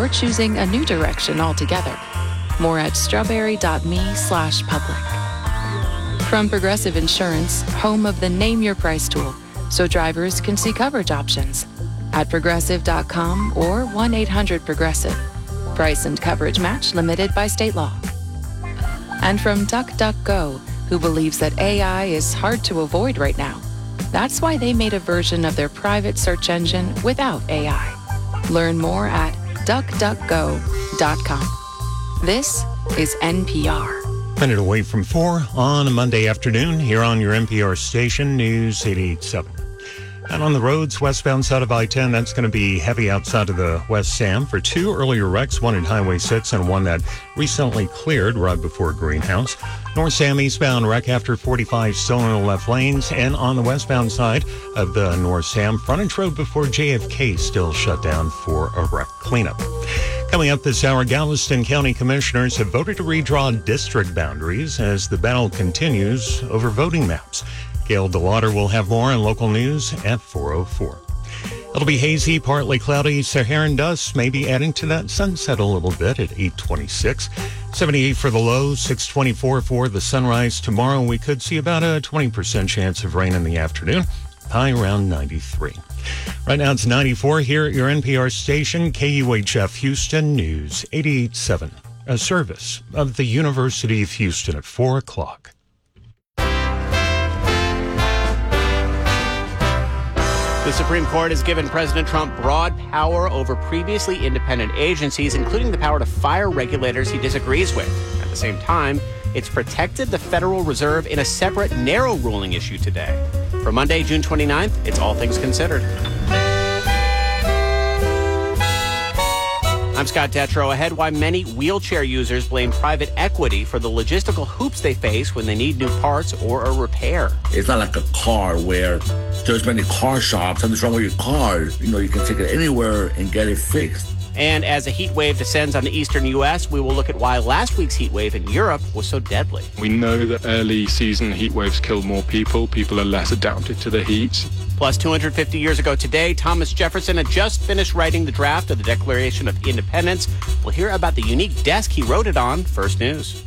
or choosing a new direction altogether. More at strawberry.me/public. From Progressive Insurance, home of the Name Your Price tool, so drivers can see coverage options at progressive.com or 1-800-PROGRESSIVE. Price and coverage match limited by state law. And from DuckDuckGo, who believes that AI is hard to avoid right now. That's why they made a version of their private search engine without AI. Learn more at duckduckgo.com. This is NPR. Minute away from 4 on a Monday afternoon here on your NPR station, News 887. And on the roads, westbound side of I-10, that's going to be heavy outside of the West Sam for 2 earlier wrecks, one at Highway 6 and one that recently cleared right before Greenhouse. North Sam eastbound wreck after 45 still in the left lanes. And on the westbound side of the North Sam, frontage road before JFK still shut down for a wreck cleanup. Coming up this hour, Galveston County Commissioners have voted to redraw district boundaries as the battle continues over voting maps. Gail DeLauder will have more on local news at 4:04. It'll be hazy, partly cloudy. Saharan dust may be adding to that sunset a little bit at 8:26. 78 for the low, 6:24 for the sunrise. Tomorrow we could see about a 20% chance of rain in the afternoon. High around 93. Right now it's 94 here at your NPR station, KUHF Houston News 88.7. A service of the University of Houston at 4 o'clock. The Supreme Court has given President Trump broad power over previously independent agencies, including the power to fire regulators he disagrees with. At the same time, it's protected the Federal Reserve in a separate, narrow ruling issue today. For Monday, June 29th, it's All Things Considered. I'm Scott Detrow. Ahead, why many wheelchair users blame private equity for the logistical hoops they face when they need new parts or a repair. It's not like a car where there's many car shops. Something's wrong with your car. You can take it anywhere and get it fixed. And as a heat wave descends on the eastern U.S., we will look at why last week's heat wave in Europe was so deadly. We know that early season heat waves kill more people. People are less adapted to the heat. Plus, 250 years ago today, Thomas Jefferson had just finished writing the draft of the Declaration of Independence. We'll hear about the unique desk he wrote it on. First News.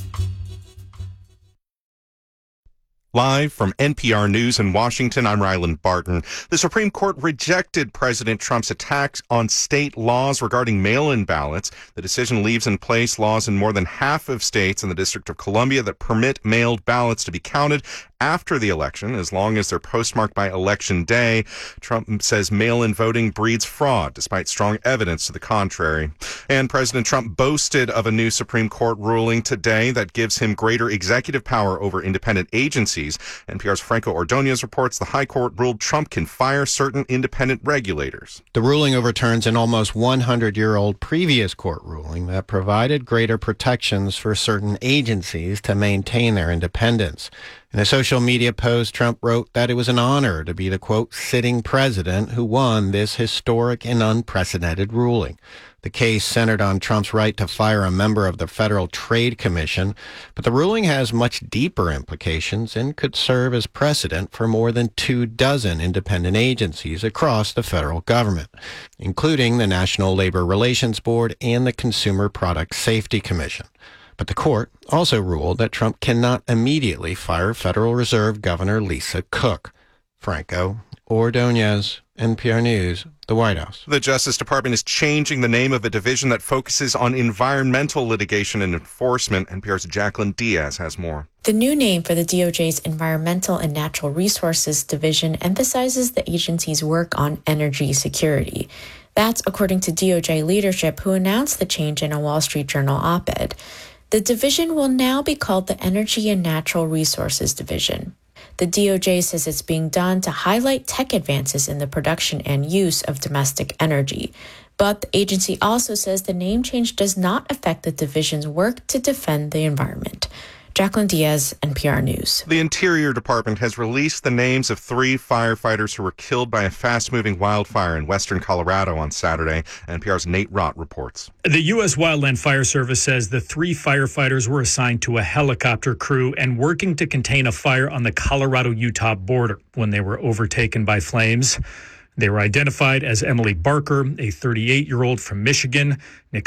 Live from NPR News in Washington, I'm Ryland Barton. The Supreme Court rejected President Trump's attacks on state laws regarding mail-in ballots. The decision leaves in place laws in more than half of states in the District of Columbia that permit mailed ballots to be counted after the election, as long as they're postmarked by Election Day. Trump says mail-in voting breeds fraud, despite strong evidence to the contrary. And President Trump boasted of a new Supreme Court ruling today that gives him greater executive power over independent agencies. NPR's Franco Ordonez reports the High Court ruled Trump can fire certain independent regulators. The ruling overturns an almost 100-year-old previous court ruling that provided greater protections for certain agencies to maintain their independence. In a social media post, Trump wrote that it was an honor to be the, quote, sitting president who won this historic and unprecedented ruling. The case centered on Trump's right to fire a member of the Federal Trade Commission, but the ruling has much deeper implications and could serve as precedent for more than 24 independent agencies across the federal government, including the National Labor Relations Board and the Consumer Product Safety Commission. But the court also ruled that Trump cannot immediately fire Federal Reserve Governor Lisa Cook. Franco Ordonez, NPR News, the White House. The Justice Department is changing the name of a division that focuses on environmental litigation and enforcement. NPR's Jacqueline Diaz has more. The new name for the DOJ's Environmental and Natural Resources Division emphasizes the agency's work on energy security. That's according to DOJ leadership, who announced the change in a Wall Street Journal op-ed. The division will now be called the Energy and Natural Resources Division. The DOJ says it's being done to highlight tech advances in the production and use of domestic energy. But the agency also says the name change does not affect the division's work to defend the environment. Jacqueline Diaz, NPR News. The Interior Department has released the names of 3 firefighters who were killed by a fast-moving wildfire in western Colorado on Saturday. NPR's Nate Rott reports. The U.S. Wildland Fire Service says the 3 firefighters were assigned to a helicopter crew and working to contain a fire on the Colorado-Utah border when they were overtaken by flames. They were identified as Emily Barker, a 38-year-old from Michigan,